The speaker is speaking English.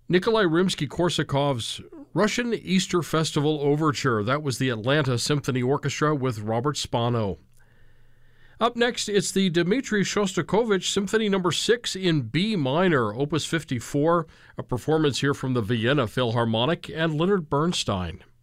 Nikolai Rimsky-Korsakov's Russian Easter Festival Overture. That was the Atlanta Symphony Orchestra with Robert Spano. Up next, it's the Dmitri Shostakovich Symphony No. 6 in B minor, Opus 54, a performance here from the Vienna Philharmonic and Leonard Bernstein.